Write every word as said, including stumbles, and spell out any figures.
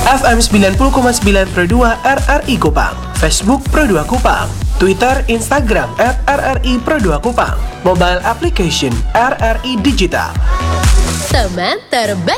F M sembilan puluh koma sembilan Pro dua R R I Kupang, Facebook Pro dua Kupang, Twitter, Instagram at R R I Pro dua Kupang, mobile application R R I Digital. Teman terbaik.